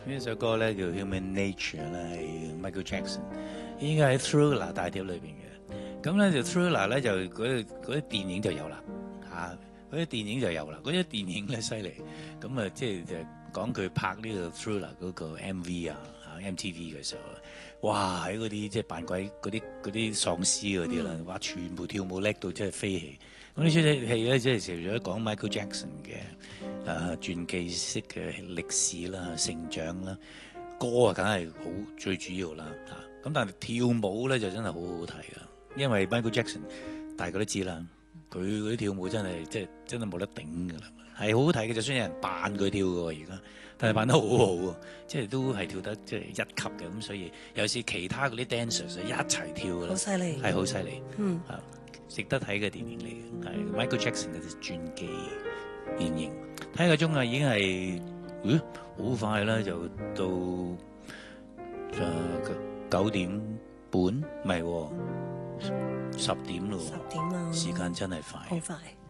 呢首歌咧叫 Human Nature 啦，係 Michael Jackson，應該喺 Thriller 大碟裏邊嘅。咁咧就 Thriller 咧就嗰啲電影就有啦，嗰啲電影就有啦。嗰啲電影咧犀利，咁啊即係就講佢拍呢個 Thriller 嗰個 MV 啊，MTV 嘅時候，哇喺嗰啲即係扮鬼嗰啲喪屍嗰啲啦，哇全部跳舞叻到真係飛起。咁呢出戲咧即係除咗講 Michael Jackson 嘅傳記式嘅歷史啦、成長啦，歌啊梗係好最主要啦咁但係跳舞咧就真係好好睇噶，因為 Michael Jackson 大家都知啦，佢嗰啲跳舞真係真係冇得頂噶啦，係好好睇嘅。就算有人扮佢跳嘅喎而家，但係扮得好好喎，即係都係跳得即係一級嘅咁，所以有時其他嗰啲 dancers 一齊跳㗎啦， 好犀利， 係好犀利，值得睇嘅電影嚟嘅，係 Michael Jackson 嘅傳記電影。睇個鐘啊，已經係好快啦，就到9點半，唔係喎，10點咯喎， 10點啊， 時間真係快， 好快。